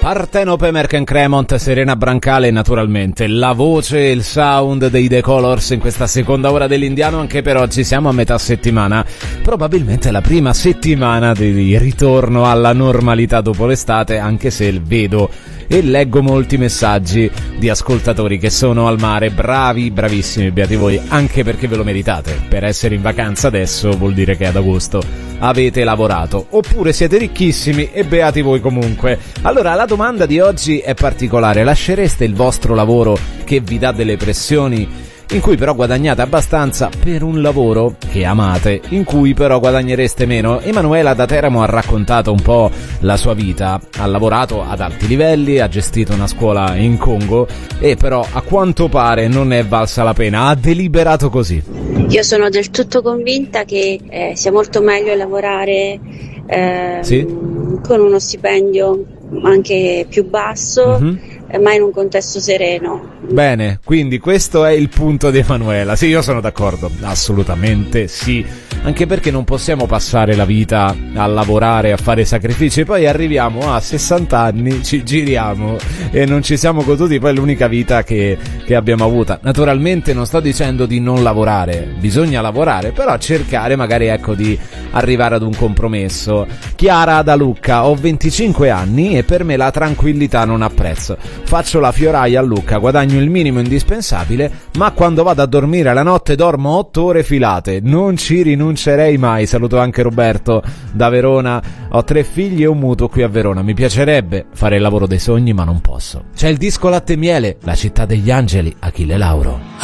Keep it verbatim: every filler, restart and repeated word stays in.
Partenope, Merck and Cremont, Serena Brancale e naturalmente la voce e il sound dei The Colors in questa seconda ora dell'Indiano. Anche per oggi siamo a metà settimana, probabilmente la prima settimana di ritorno alla normalità dopo l'estate, anche se vedo e leggo molti messaggi di ascoltatori che sono al mare. Bravi, bravissimi, beati voi, anche perché ve lo meritate. Per essere in vacanza adesso vuol dire che ad agosto avete lavorato, oppure siete ricchissimi e beati voi comunque. Allora, la domanda di oggi è particolare: lascereste il vostro lavoro che vi dà delle pressioni, in cui però guadagnate abbastanza, per un lavoro che amate, in cui però guadagnereste meno? Emanuela da Teramo ha raccontato un po' la sua vita. Ha lavorato ad alti livelli, ha gestito una scuola in Congo e però a quanto pare non è valsa la pena, ha deliberato così. Io sono del tutto convinta che eh, sia molto meglio lavorare eh, sì? con uno stipendio anche più basso, mm-hmm. ma in un contesto sereno. Bene, quindi questo è il punto di Emanuela. Sì, io sono d'accordo, assolutamente sì, anche perché non possiamo passare la vita a lavorare, a fare sacrifici e poi arriviamo a sessanta anni, ci giriamo e non ci siamo goduti poi l'unica vita che, che abbiamo avuta. Naturalmente non sto dicendo di non lavorare, bisogna lavorare, però cercare magari, ecco, di arrivare ad un compromesso. Chiara da Lucca: ho venticinque anni e per me la tranquillità non ha prezzo. Faccio la fioraia a Lucca, guadagno il minimo indispensabile, ma quando vado a dormire la notte dormo otto ore filate. Non ci rinuncerei mai. Saluto anche Roberto da Verona. Ho tre figli e un mutuo qui a Verona. Mi piacerebbe fare il lavoro dei sogni, ma non posso. C'è il disco Latte e Miele, La città degli angeli, Achille Lauro.